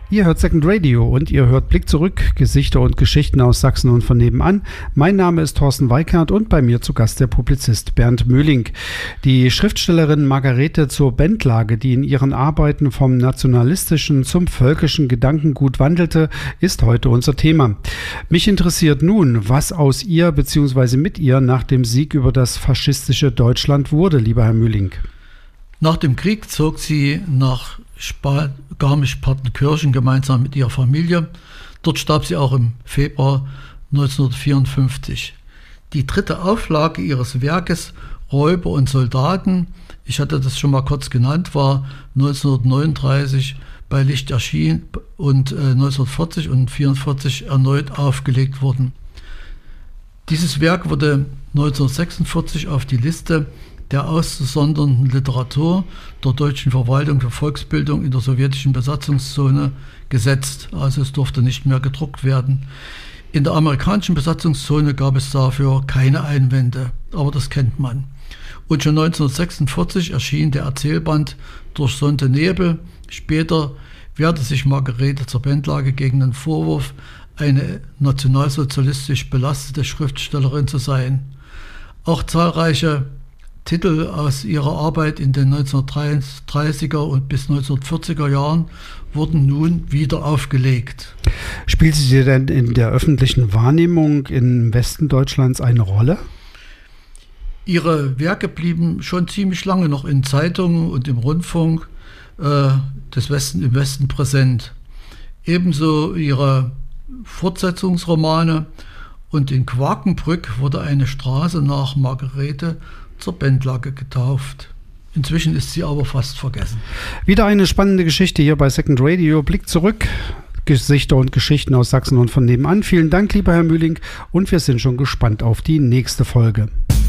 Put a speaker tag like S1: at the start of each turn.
S1: Ihr hört Second Radio und ihr hört Blick zurück, Gesichter und Geschichten aus Sachsen und von nebenan. Mein Name ist Thorsten Weikert und bei mir zu Gast der Publizist Bernd Möhling. Die Schriftstellerin Margarete zur Bendlage, die in ihren Arbeiten vom nationalistischen zum völkischen Gedankengut wandelte, ist heute unser Thema. Mich interessiert nun, was aus ihr bzw. mit ihr nach dem Sieg über das faschistische Deutschland wurde, lieber Herr Möhling.
S2: Nach dem Krieg zog sie nach Garmisch-Partenkirchen gemeinsam mit ihrer Familie. Dort starb sie auch im Februar 1954. Die dritte Auflage ihres Werkes Räuber und Soldaten, ich hatte das schon mal kurz genannt, war 1939 bei Licht erschienen und 1940 und 1944 erneut aufgelegt worden. Dieses Werk wurde 1946 auf die Liste der auszusondernden Literatur der deutschen Verwaltung für Volksbildung in der sowjetischen Besatzungszone gesetzt. Also es durfte nicht mehr gedruckt werden. In der amerikanischen Besatzungszone gab es dafür keine Einwände, aber das kennt man. Und schon 1946 erschien der Erzählband Durchsonnte Nebel. Später wehrte sich Margarete zur Bendlage gegen den Vorwurf, eine nationalsozialistisch belastete Schriftstellerin zu sein. Auch zahlreiche Titel aus ihrer Arbeit in den 1930er und bis 1940er Jahren wurden nun wieder aufgelegt.
S1: Spielt sie denn in der öffentlichen Wahrnehmung im Westen Deutschlands eine Rolle?
S2: Ihre Werke blieben schon ziemlich lange noch in Zeitungen und im Rundfunk im Westen präsent. Ebenso ihre Fortsetzungsromane, und in Quakenbrück wurde eine Straße nach Margarete zur Bendlage getauft. Inzwischen ist sie aber fast vergessen.
S1: Wieder eine spannende Geschichte hier bei Second Radio. Blick zurück, Gesichter und Geschichten aus Sachsen und von nebenan. Vielen Dank, lieber Herr Möhling, und wir sind schon gespannt auf die nächste Folge.